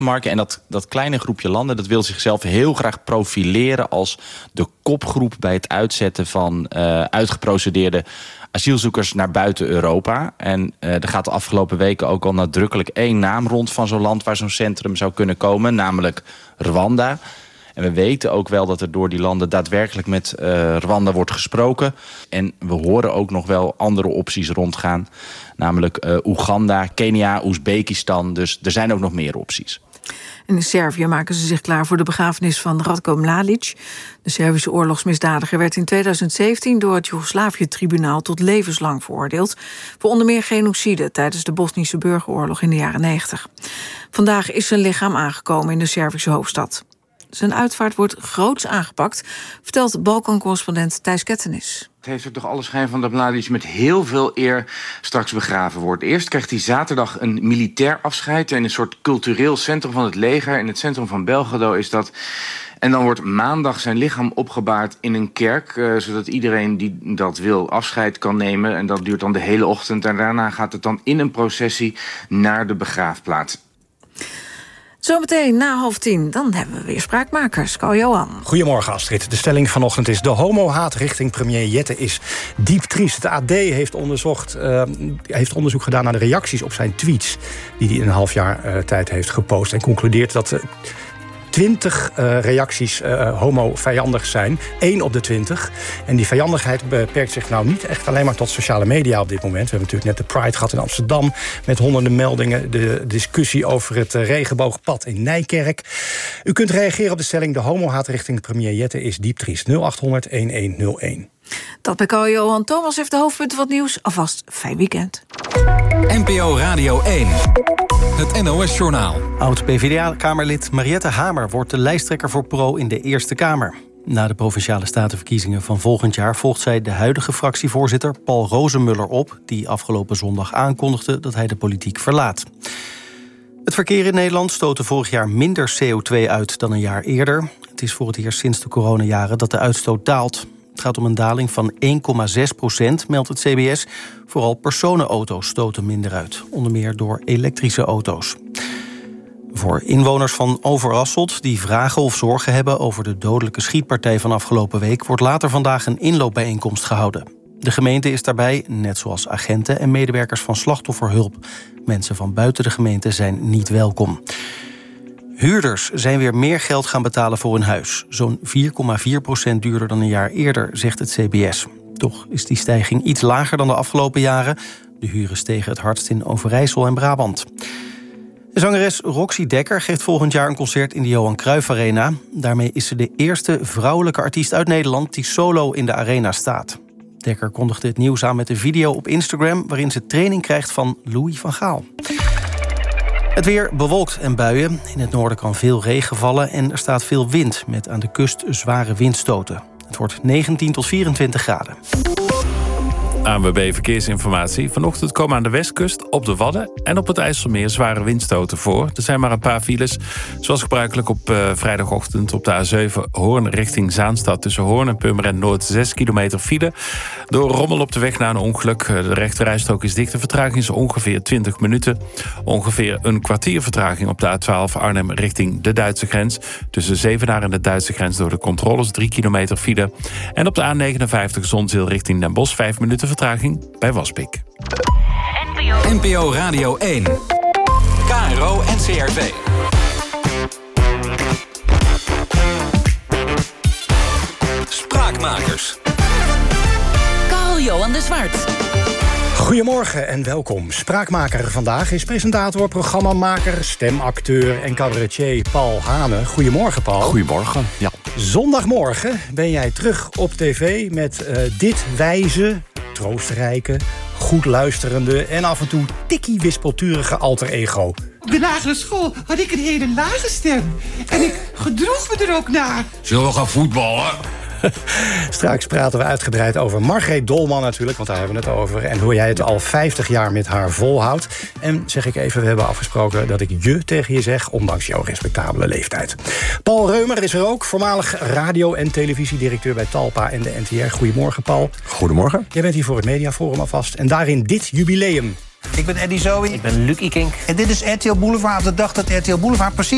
Mark. En dat kleine groepje landen dat wil zichzelf heel graag profileren als de kopgroep bij het uitzetten van uitgeprocedeerde asielzoekers naar buiten Europa. En er gaat de afgelopen weken ook al nadrukkelijk 1 naam rond van zo'n land waar zo'n centrum zou kunnen komen, namelijk Rwanda. En we weten ook wel dat er door die landen daadwerkelijk met Rwanda wordt gesproken. En we horen ook nog wel andere opties rondgaan. Namelijk Oeganda, Kenia, Oezbekistan. Dus er zijn ook nog meer opties. En in Servië maken ze zich klaar voor de begrafenis van Ratko Mladic. De Servische oorlogsmisdadiger werd in 2017 door het Joegoslavië-tribunaal tot levenslang veroordeeld voor onder meer genocide tijdens de Bosnische burgeroorlog in de jaren 90. Vandaag is zijn lichaam aangekomen in de Servische hoofdstad. Zijn uitvaart wordt groots aangepakt, vertelt Balkan-correspondent Thijs Kettenis. Het heeft er toch alle schijn van dat Mladic met heel veel eer straks begraven wordt. Eerst krijgt hij zaterdag een militair afscheid in een soort cultureel centrum van het leger. In het centrum van Belgrado is dat. En dan wordt maandag zijn lichaam opgebaard in een kerk, zodat iedereen die dat wil afscheid kan nemen. En dat duurt dan de hele ochtend. En daarna gaat het dan in een processie naar de begraafplaats. Zometeen na 9:30, dan hebben we weer spraakmakers. Carl-Johan. Goedemorgen Astrid. De stelling vanochtend is: de homohaat richting premier Jette is diep triest. Het AD heeft onderzoek gedaan naar de reacties op zijn tweets die hij in een half jaar tijd heeft gepost. En concludeert dat 20 reacties homo-vijandig zijn. 1 op de 20. En die vijandigheid beperkt zich nou niet echt alleen maar tot sociale media op dit moment. We hebben natuurlijk net de Pride gehad in Amsterdam met honderden meldingen. De discussie over het regenboogpad in Nijkerk. U kunt reageren op de stelling: de homohaat richting premier Jette is diep triest. 0800-1101. Dat bij Carl-Johan. Thomas heeft de hoofdpunten van het nieuws. Alvast fijn weekend. NPO Radio 1. Het NOS-journaal. Oud-PVDA-kamerlid Mariette Hamer wordt de lijsttrekker voor PRO in de Eerste Kamer. Na de Provinciale Statenverkiezingen van volgend jaar volgt zij de huidige fractievoorzitter Paul Rozenmuller op, die afgelopen zondag aankondigde dat hij de politiek verlaat. Het verkeer in Nederland stootte vorig jaar minder CO2 uit dan een jaar eerder. Het is voor het eerst sinds de coronajaren dat de uitstoot daalt. Het gaat om een daling van 1,6%, meldt het CBS. Vooral personenauto's stoten minder uit, onder meer door elektrische auto's. Voor inwoners van Overasselt die vragen of zorgen hebben over de dodelijke schietpartij van afgelopen week wordt later vandaag een inloopbijeenkomst gehouden. De gemeente is daarbij, net zoals agenten en medewerkers van slachtofferhulp. Mensen van buiten de gemeente zijn niet welkom. Huurders zijn weer meer geld gaan betalen voor hun huis. Zo'n 4,4% duurder dan een jaar eerder, zegt het CBS. Toch is die stijging iets lager dan de afgelopen jaren. De huren stegen het hardst in Overijssel en Brabant. De zangeres Roxy Dekker geeft volgend jaar een concert in de Johan Cruijff Arena. Daarmee is ze de eerste vrouwelijke artiest uit Nederland die solo in de arena staat. Dekker kondigde het nieuws aan met een video op Instagram waarin ze training krijgt van Louis van Gaal. Het weer bewolkt en buien. In het noorden kan veel regen vallen en er staat veel wind met aan de kust zware windstoten. Het wordt 19 tot 24 graden. ANWB Verkeersinformatie. Vanochtend komen aan de westkust, op de Wadden en op het IJsselmeer zware windstoten voor. Er zijn maar een paar files. Zoals gebruikelijk op vrijdagochtend op de A7 Hoorn richting Zaanstad. Tussen Hoorn en Purmerend Noord 6 kilometer file. Door rommel op de weg na een ongeluk. De rechterrijstrook is dicht. De vertraging is ongeveer 20 minuten. Ongeveer een kwartier vertraging op de A12 Arnhem richting de Duitse grens. Tussen Zevenaar en de Duitse grens door de controles 3 kilometer file. En op de A59 Zonzeel richting Den Bosch 5 minuten vertraging bij Waspik. NPO Radio 1. KRO NCRV. Spraakmakers. Carl-Johan de Zwart. Goedemorgen en welkom. Spraakmaker vandaag is presentator, programmamaker, stemacteur en cabaretier Paul Hane. Goedemorgen, Paul. Goedemorgen, ja. Zondagmorgen ben jij terug op tv met dit wijze, troostrijke, goed luisterende en af en toe tikkie wispelturige alter ego. Op de lagere school had ik een hele lage stem. En ik gedroeg me er ook naar. Zullen we gaan voetballen? Straks praten we uitgebreid over Margreet Dolman natuurlijk, want daar hebben we het over. En hoe jij het al 50 jaar met haar volhoudt. En zeg ik even, we hebben afgesproken dat ik je tegen je zeg, ondanks jouw respectabele leeftijd. Paul Reumer is er ook, voormalig radio- en televisiedirecteur bij Talpa en de NTR. Goedemorgen, Paul. Goedemorgen. Jij bent hier voor het Mediaforum alvast. En daarin dit jubileum. Ik ben Eddie Zoe. Ik ben Luc Ikink. En dit is RTL Boulevard op de dag dat RTL Boulevard precies